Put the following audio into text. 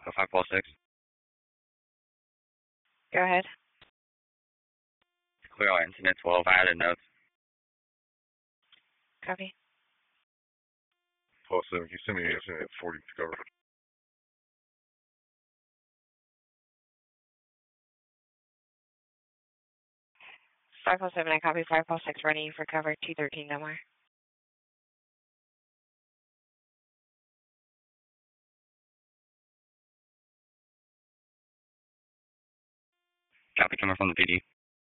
546. Go ahead. Clear all incident 12. I added notes. Copy. 12-7, can you send me an incident 40 to cover? Five four seven. I copy. 546 running for cover. 213. No more. Copy coming from the PD.